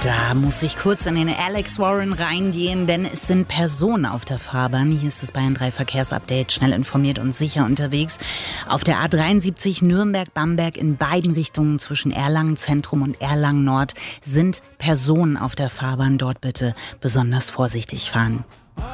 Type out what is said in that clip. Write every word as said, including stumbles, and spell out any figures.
Da muss ich kurz in den Alex Warren reingehen, denn es sind Personen auf der Fahrbahn. Hier ist das Bayern drei Verkehrsupdate, schnell informiert und sicher unterwegs. Auf der A dreiundsiebzig Nürnberg-Bamberg in beiden Richtungen zwischen Erlangen Zentrum und Erlangen Nord sind Personen auf der Fahrbahn. Dort bitte besonders vorsichtig fahren.